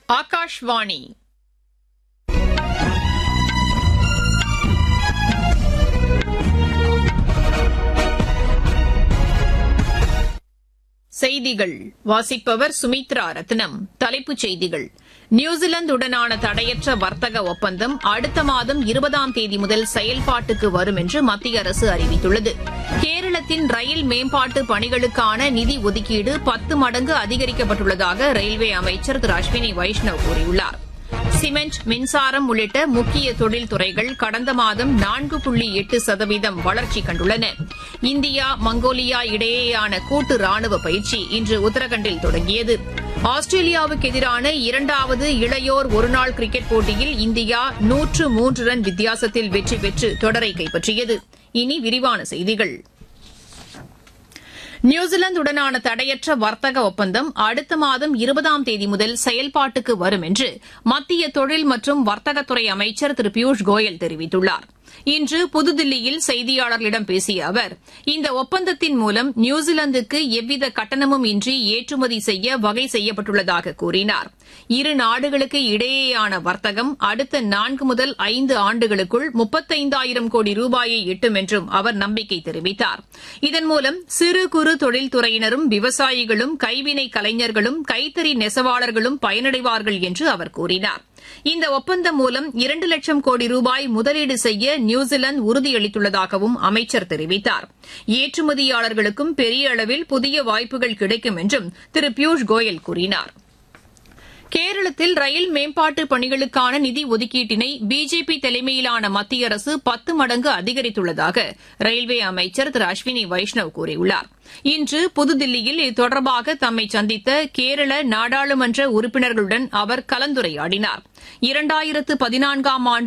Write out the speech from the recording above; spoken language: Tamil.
ஆகாஷ்வாணி செய்திகள் வாசிப்பவர் சுமித்ரா ரத்னம். தலைப்புச் செய்திகள்: நியூசிலாந்துடனான தடையற்ற வர்த்தக ஒப்பந்தம் அடுத்த மாதம் 20ஆம் தேதி முதல் செயல்பாட்டுக்கு வரும் என்று மத்திய அரசு அறிவித்துள்ளது. கேரளத்தின் ரயில் மேம்பாட்டு பணிகளுக்கான நிதி ஒதுக்கீடு 10 மடங்கு அதிகரிக்கப்பட்டுள்ளதாக ரயில்வே அமைச்சர் திரு அஸ்வினி வைஷ்ணவ் கூறியுள்ளார். சிமெண்ட், மின்சாரம் உள்ளிட்ட முக்கிய தொழில் துறைகள் கடந்த மாதம் 4.8% வளர்ச்சி கண்டுள்ளன. இந்தியா மங்கோலியா இடையேயான கூட்டு ராணுவ பயிற்சி இன்று உத்தரகண்டில் தொடங்கியது. ஆஸ்திரேலியாவுக்கு எதிரான 2வது இளையோர் ஒருநாள் கிரிக்கெட் போட்டியில் இந்தியா 103 ரன் வித்தியாசத்தில் வெற்றி பெற்று தொடரை கைப்பற்றியது. இனி விரிவான செய்திகள். நியூசிலாந்துடனான தடையற்ற வர்த்தக ஒப்பந்தம் அடுத்த மாதம் 20ஆம் தேதி முதல் செயல்பாட்டுக்கு வரும் என்று மத்திய தொழில் மற்றும் வர்த்தகத்துறை அமைச்சர் திரு பியூஷ் கோயல் தெரிவித்துள்ளார். இன்று புதுதில்லியில் செய்தியாளர்களிடம் பேசிய அவர், இந்த ஒப்பந்தத்தின் மூலம் நியூசிலாந்துக்கு எவ்வித கட்டணமும் இன்றி ஏற்றுமதி செய்ய வகை செய்யப்பட்டுள்ளதாக கூறினார். இரு நாடுகளுக்கு இடையேயான வர்த்தகம் அடுத்த 4 முதல் 5 ஆண்டுகளுக்குள் 35,000 கோடி ரூபாயை எட்டும் என்றும் அவர் நம்பிக்கை தெரிவித்தார். இதன் மூலம் சிறு குறு தொழில்துறையினரும் விவசாயிகளும் கைவினை கலைஞர்களும் கைத்தறி நெசவாளர்களும் பயனடைவார்கள் என்று அவர் கூறினார். இந்த ஒப்பந்தம் மூலம் 2 லட்சம் கோடி ரூபாய் முதலீடு செய்ய நியூசிலாந்து உறுதியளித்துள்ளதாகவும் அமைச்சர் தெரிவித்தார். ஏற்றுமதியாளர்களுக்கும் பெரிய அளவில் புதிய வாய்ப்புகள் கிடைக்கும் என்றும் திரு பியூஷ் கோயல் கூறினார். கேரளத்தில் ரயில் மேம்பாட்டு பணிகளுக்கான நிதி ஒதுக்கீட்டினை பிஜேபி தலைமையிலான மத்திய அரசு 10 மடங்கு அதிகரித்துள்ளதாக ரயில்வே அமைச்சர் திரு அஸ்வினி வைஷ்ணவ் கூறியுள்ளார். இன்று புதுதில்லியில் இது தொடர்பாக தம்மை சந்தித்த கேரள நாடாளுமன்ற உறுப்பினர்களுடன் அவர் கலந்துரையாடினார். 2014ஆம் ஆண்டு